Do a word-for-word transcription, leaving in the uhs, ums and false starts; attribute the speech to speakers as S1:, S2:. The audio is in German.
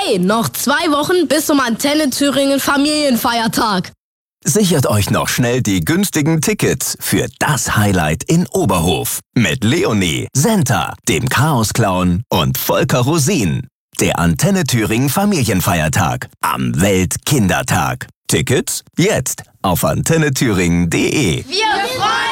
S1: Hey, noch zwei Wochen bis zum Antenne Thüringen Familienfeiertag.
S2: Sichert euch noch schnell die günstigen Tickets für das Highlight in Oberhof mit Leonie, Senta, dem Chaos-Clown und Volker Rosin. Der Antenne Thüringen Familienfeiertag am Weltkindertag. Tickets jetzt auf antenne thüringen punkt de.
S3: Wir freuen